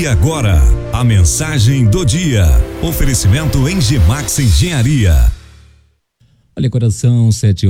E agora, a mensagem do dia. Oferecimento Engemax Engenharia. Olha, coração,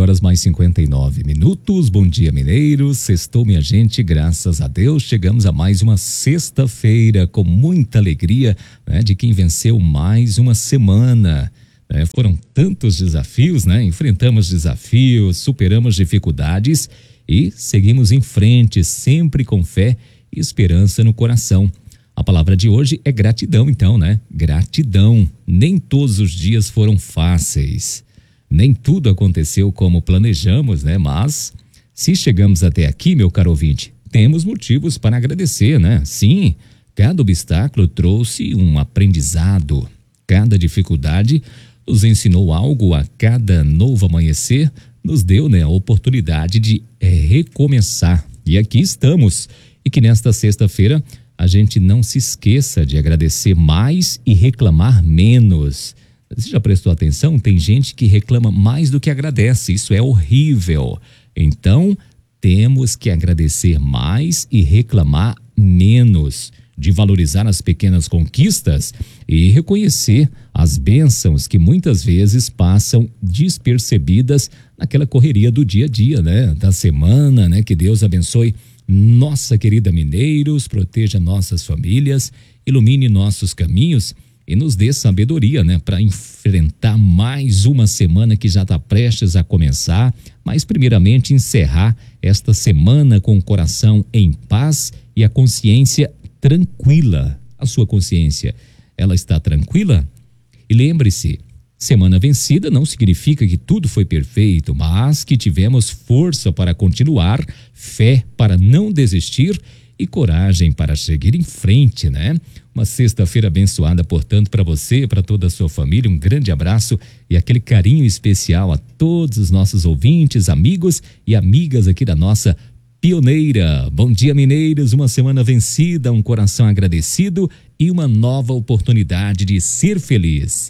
7h mais 59. Bom dia, mineiros. Sextou, minha gente, graças a Deus. Chegamos a mais uma sexta-feira com muita alegria, né, de quem venceu mais uma semana. Foram tantos desafios, né? Enfrentamos desafios, superamos dificuldades e seguimos em frente, sempre com fé e esperança no coração. A palavra de hoje é gratidão, então, né? Gratidão. Nem todos os dias foram fáceis. Nem tudo aconteceu como planejamos, né? Mas se chegamos até aqui, meu caro ouvinte, temos motivos para agradecer, né? Sim, cada obstáculo trouxe um aprendizado. Cada dificuldade nos ensinou algo. A cada novo amanhecer nos deu, né, a oportunidade de recomeçar. E aqui estamos. E que nesta sexta-feira a gente não se esqueça de agradecer mais e reclamar menos. Você já prestou atenção? Tem gente que reclama mais do que agradece. Isso é horrível. Então, temos que agradecer mais e reclamar menos. De valorizar as pequenas conquistas e reconhecer as bênçãos que muitas vezes passam despercebidas naquela correria do dia a dia, né? Da semana, né? Que Deus abençoe nossa querida Mineiros, proteja nossas famílias, ilumine nossos caminhos e nos dê sabedoria, né, para enfrentar mais uma semana que já está prestes a começar, mas primeiramente encerrar esta semana com o coração em paz e a consciência tranquila. A sua consciência, ela está tranquila? E lembre-se, semana vencida não significa que tudo foi perfeito, mas que tivemos força para continuar, fé para não desistir e coragem para seguir em frente, né? Uma sexta-feira abençoada, portanto, para você, para toda a sua família. Um grande abraço e aquele carinho especial a todos os nossos ouvintes, amigos e amigas aqui da nossa Pioneira. Bom dia, mineiros. Uma semana vencida, um coração agradecido e uma nova oportunidade de ser feliz.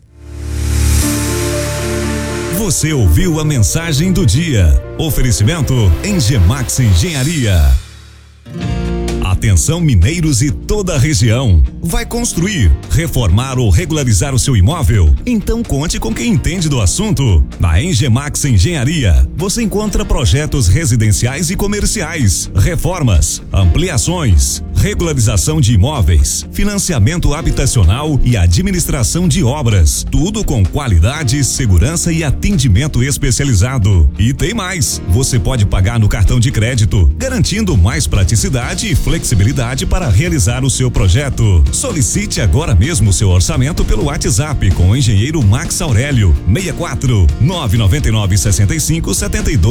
Você ouviu a mensagem do dia. Oferecimento Engemax Engenharia. Atenção, mineiros e toda a região. Vai construir, reformar ou regularizar o seu imóvel? Então conte com quem entende do assunto. Na Engemax Engenharia, você encontra projetos residenciais e comerciais, reformas, ampliações, regularização de imóveis, financiamento habitacional e administração de obras. Tudo com qualidade, segurança e atendimento especializado. E tem mais, você pode pagar no cartão de crédito, garantindo mais praticidade e flexibilidade para realizar o seu projeto. Solicite agora mesmo o seu orçamento pelo WhatsApp com o engenheiro Max Aurélio, 64 999 65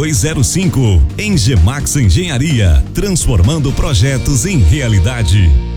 7205. Engemax Engenharia, transformando projetos em realidade.